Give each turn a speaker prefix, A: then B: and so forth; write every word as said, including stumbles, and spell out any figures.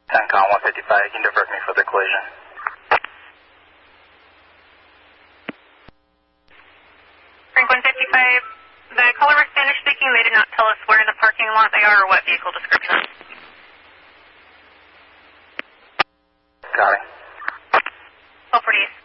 A: Tencom one fifty-five, you can divert me for the collision.
B: Frank one fifty-five, the caller was Spanish speaking. They did not tell us where in the parking lot they are or what vehicle description.
A: Got it.
B: twelve forty-eight.